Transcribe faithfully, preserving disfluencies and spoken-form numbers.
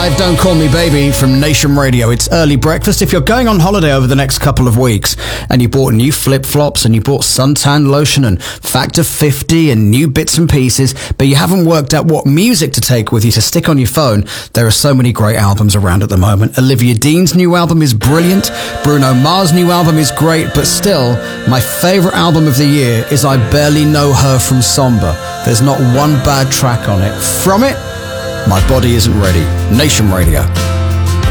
five, Don't Call Me Baby from Nation Radio. It's early breakfast. If you're going on holiday over the next couple of weeks and you bought new flip-flops and you bought suntan lotion and Factor fifty and new bits and pieces, but you haven't worked out what music to take with you to stick on your phone, there are so many great albums around at the moment. Olivia Dean's new album is brilliant. Bruno Mars' new album is great, but still, my favorite album of the year is I Barely Know Her from Somber. There's not one bad track on it. From it, My Body Isn't Ready. Nation Radio.